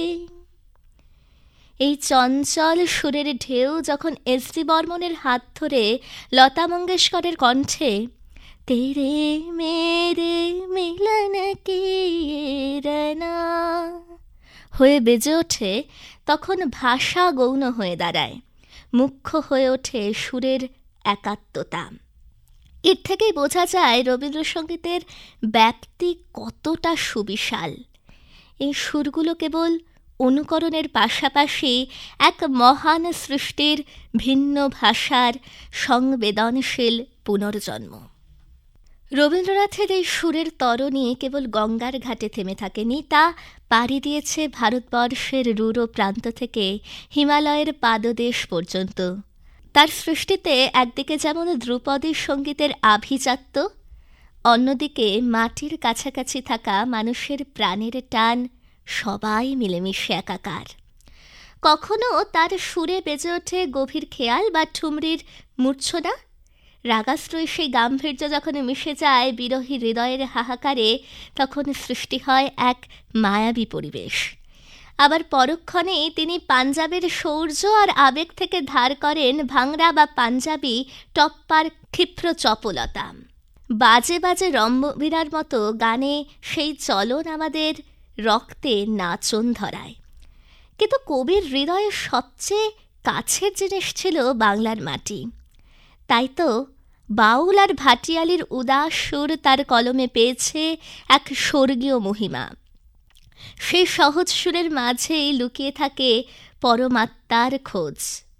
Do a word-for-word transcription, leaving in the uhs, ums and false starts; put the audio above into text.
এই চঞ্চল সুরের ঢেউ যখন এস ডি বর্মনের হাত ধরে লতা মঙ্গেশকরের কণ্ঠে তেরে মেরে মিলন কি রনা হয়ে বেজে ওঠে, তখন ভাষা গৌণ হয়ে দাঁড়ায়, মুখ্য হয়ে ওঠে সুরের একাত্মতা। এর থেকেই বোঝা যায় রবীন্দ্রসঙ্গীতের ব্যাপ্তি কতটা সুবিশাল। এই সুরগুলো কেবল অনুকরণের পাশাপাশি এক মহান সৃষ্টির ভিন্ন ভাষার সংবেদনশীল পুনর্জন্ম। রবীন্দ্রনাথের এই সুরের তরণী কেবল গঙ্গার ঘাটে থেমে থাকেনি, তা পাড়ি দিয়েছে ভারতবর্ষের রূঢ় প্রান্ত থেকে হিমালয়ের পাদদেশ পর্যন্ত। তার সৃষ্টিতে একদিকে যেমন ধ্রুপদী সঙ্গীতের আভিজাত্য, অন্যদিকে মাটির কাছাকাছি থাকা মানুষের প্রাণের টান সবাই মিলেমিশে একাকার। কখনো তার সুরে বেজে ওঠে গভীর খেয়াল বা ঠুমরির মূর্ছনা, রাগাশ্রয়ী সেই গাম্ভীর্য যখন মিশে যায় বিরহী হৃদয়ের হাহাকারে, তখন সৃষ্টি হয় এক মায়াবী পরিবেশ। আবার পরক্ষণেই তিনি পাঞ্জাবের শৌর্য আর আবেগ থেকে ধার করেন ভাংরা বা পাঞ্জাবি টপ্পার ক্ষিপ্র চপলতা। বাজে বাজে রম্যবীরার মতো গানে সেই চলন আমাদের রক্তে নাচন ধরায়। কিন্তু কবির হৃদয়ে সবচেয়ে কাছের জিনিস ছিল বাংলার মাটি। তাই তো বাউল আর ভাটিয়ালির উদাস সুর তার কলমে পেয়েছে এক স্বর্গীয় মহিমা। সেই সহজ সুরের মাঝেই লুকিয়ে থাকে পরমাত্মার খোঁজ।